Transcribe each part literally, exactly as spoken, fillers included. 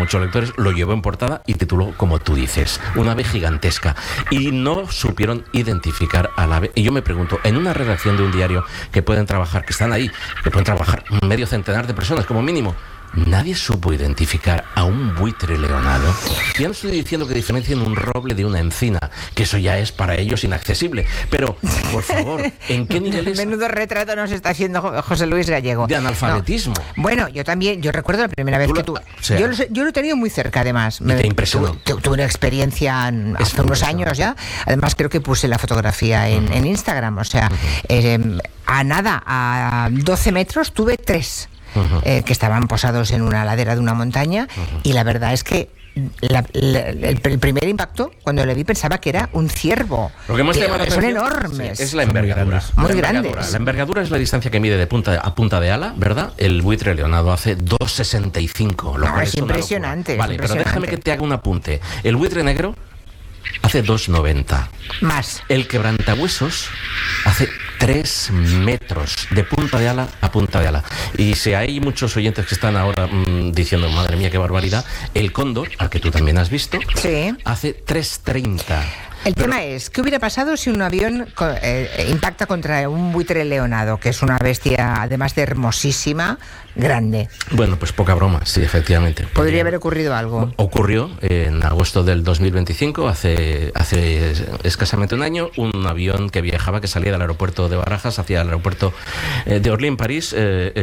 muchos lectores, lo llevó en portada y tituló, como tú dices, un ave gigantesca. Y no supieron identificar al ave. Y yo me pregunto, en una redacción de un diario que pueden trabajar, que están ahí, que pueden trabajar medio centenar de personas como mínimo, nadie supo identificar a un buitre leonado. Ya no estoy diciendo que diferencien un roble de una encina, que eso ya es para ellos inaccesible, pero, por favor, ¿en qué niveles? Menudo retrato nos está haciendo José Luis Gallego. De analfabetismo. No. Bueno, yo también, yo recuerdo la primera vez ¿Tú que lo, tú... o sea, yo, lo, yo lo he tenido muy cerca, además. Y me, te impresionó. Tuve, tuve una experiencia hace unos años ya. Además, creo que puse la fotografía en, uh-huh. en Instagram. O sea, uh-huh. eh, a nada, a doce metros tuve tres. Uh-huh. eh, que estaban posados en una ladera de una montaña, uh-huh. y la verdad es que la, la, el, el primer impacto, cuando le vi, pensaba que era un ciervo. Lo que más que, que son enormes. Sí, es la envergadura. Muy la grandes. Envergadura. La envergadura es la distancia que mide de punta a punta de ala, ¿verdad? El buitre leonado hace dos sesenta y cinco. Lo no, cual es, es impresionante. Vale, es pero impresionante. déjame que te haga un apunte. El buitre negro hace dos noventa. Más. El quebrantahuesos hace tres metros de punta de ala a punta de ala. Y si hay muchos oyentes que están ahora mmm, diciendo, madre mía, qué barbaridad, el cóndor, al que tú también has visto, sí. hace tres treinta. El Pero, tema es, ¿qué hubiera pasado si un avión eh, impacta contra un buitre leonado, que es una bestia, además de hermosísima, grande? Bueno, pues poca broma, sí, efectivamente. ¿Podría Podría haber ocurrido algo? Ocurrió en agosto del dos mil veinticinco, hace, hace escasamente un año, un avión que viajaba, que salía del aeropuerto de Barajas hacia el aeropuerto eh, de Orly, en París, eh,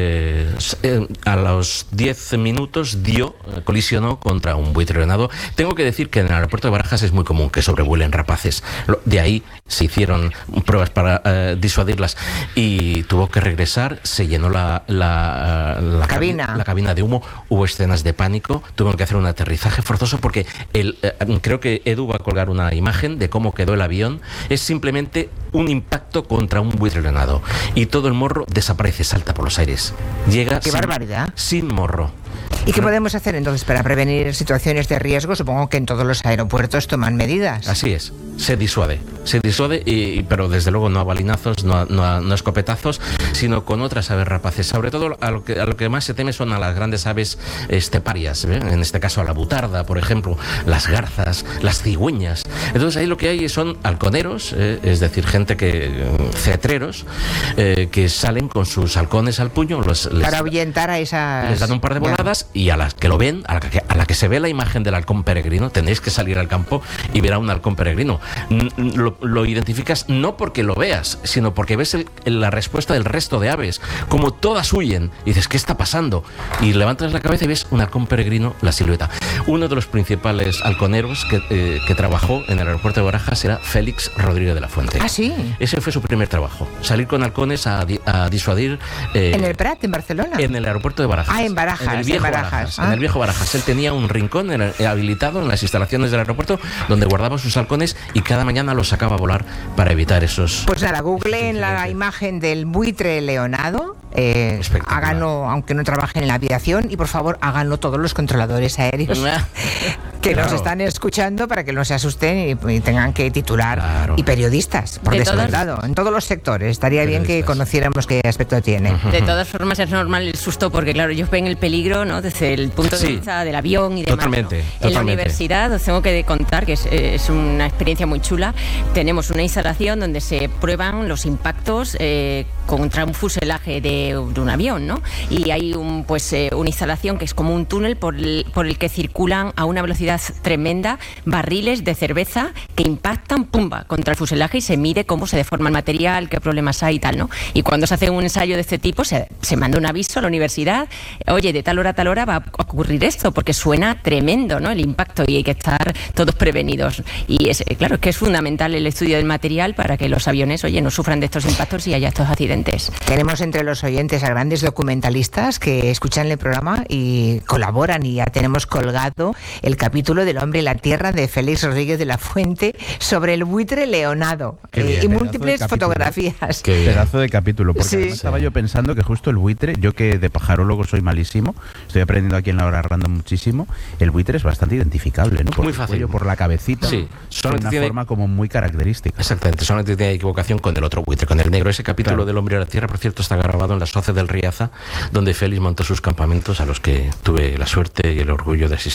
eh, a los diez minutos dio, colisionó contra un buitre leonado. Tengo que decir que en el aeropuerto de Barajas es muy común que sobrevuelen rapaces. De ahí se hicieron pruebas para uh, disuadirlas y tuvo que regresar, se llenó la, la, la, cabina. la cabina de humo, hubo escenas de pánico, tuvieron que hacer un aterrizaje forzoso porque el, uh, creo que Edu va a colgar una imagen de cómo quedó el avión. Es simplemente un impacto contra un buitre leonado y todo el morro desaparece, salta por los aires. Llega ¡Qué sin, barbaridad! Sin morro. ¿Y qué podemos hacer entonces para prevenir situaciones de riesgo? Supongo que en todos los aeropuertos toman medidas. Así es, se disuade, se disuade, y, pero desde luego no a balinazos, no a, no a, no a escopetazos, sino con otras aves rapaces. Sobre todo a lo que, a lo que más se teme son a las grandes aves esteparias, ¿eh? En este caso a la butarda, por ejemplo, las garzas, las cigüeñas. Entonces ahí lo que hay son halconeros, eh, es decir, gente que, cetreros, eh, que salen con sus halcones al puño, los, les, para ahuyentar a esas... les dan un par de voladas. Y a las que lo ven, a la que, a la que se ve la imagen del halcón peregrino, tenéis que salir al campo y ver a un halcón peregrino. Lo, lo identificas no porque lo veas, sino porque ves el, la respuesta del resto de aves, como todas huyen. Y dices, ¿qué está pasando? Y levantas la cabeza y ves un halcón peregrino, la silueta. Uno de los principales halconeros que, eh, que trabajó en el aeropuerto de Barajas era Félix Rodríguez de la Fuente. ¿Ah, sí? Ese fue su primer trabajo, salir con halcones a, a disuadir... Eh, ¿En el Prat, en Barcelona? En el aeropuerto de Barajas. Ah, en Barajas. En el viejo en Barajas. Barajas, Ah. En el viejo Barajas. Él tenía un rincón en el, habilitado en las instalaciones del aeropuerto donde guardaba sus halcones y cada mañana los sacaba a volar para evitar esos... Pues nada, google en la imagen del buitre leonado, eh, háganlo, aunque no trabajen en la aviación, y por favor háganlo todos los controladores aéreos que claro. nos están escuchando, para que no se asusten y, y tengan que titular, claro. y periodistas, por de descontado, todos, en todos los sectores. Estaría bien que conociéramos qué aspecto tiene. Uh-huh. De todas formas es normal el susto, porque claro, ellos ven el peligro, ¿no?, desde el punto de sí. vista del avión y demás. Totalmente, ¿no? totalmente. En la universidad, os tengo que contar que es, es una experiencia muy chula. Tenemos una instalación donde se prueban los impactos eh, contra un fuselaje de, de un avión, ¿no? Y hay un, pues, eh, una instalación que es como un túnel por el, por el que circulan a una velocidad tremenda barriles de cerveza que impactan, pumba, contra el fuselaje, y se mide cómo se deforma el material, qué problemas hay y tal, ¿no? Y cuando se hace un ensayo de este tipo, se, se manda un aviso a la universidad: oye, de tal hora a tal hora va a ocurrir esto, porque suena tremendo, ¿no?, el impacto, y hay que estar todos prevenidos. Y es, claro, es que es fundamental el estudio del material para que los aviones, oye, no sufran de estos impactos y haya estos accidentes. Tenemos entre los oyentes a grandes documentalistas que escuchan el programa y colaboran, y ya tenemos colgado el capítulo del Hombre y la Tierra de Félix Rodríguez de la Fuente sobre el buitre leonado, eh, y múltiples fotografías. Qué pedazo de capítulo, porque sí. estaba yo pensando que justo el buitre, yo que de pajarólogo soy malísimo, estoy aprendiendo aquí en la hora random muchísimo, el buitre es bastante identificable, ¿no? Por muy el fácil. Cuello, por la cabecita, sí. de una tiene... forma como muy característica. Exactamente, solamente tiene equivocación con el otro buitre, con el negro. Ese capítulo claro. del Hombre y la Tierra, por cierto, está grabado en las hoces del Riaza, donde Félix montó sus campamentos, a los que tuve la suerte y el orgullo de asistir.